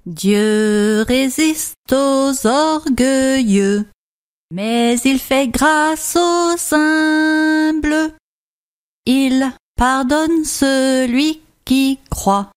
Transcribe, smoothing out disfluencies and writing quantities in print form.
Dieu résiste aux orgueilleux, mais il fait grâce aux humbles. Il pardonne celui qui croit